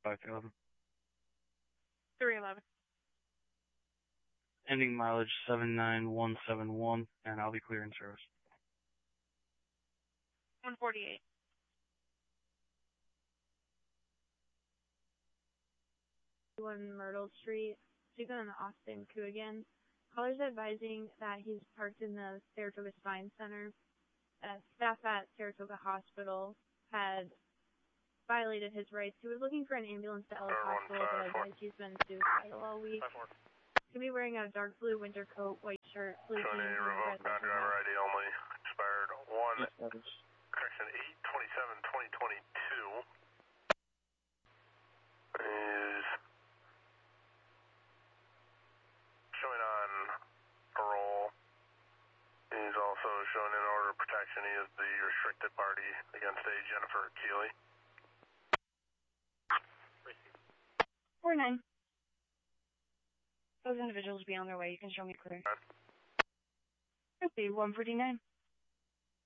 511. 311. Ending mileage 79171, and I'll be clearing service. 148. Myrtle Street, speaking on the Austin coup again. Callers advising that he's parked in the Saratoga Spine Center. Staff at Saratoga Hospital had violated his rights. He was looking for an ambulance to Ellis Hospital, but advised he's been suicidal all week. He'll be wearing a dark blue winter coat, white shirt, blue jeans, and red leather driver ID only. Expired 1/27/2022. Is showing on parole. He's also showing in order of protection. He is the restricted party against a Jennifer Keeley. 49. Those individuals will be on their way. You can show me clear. 149.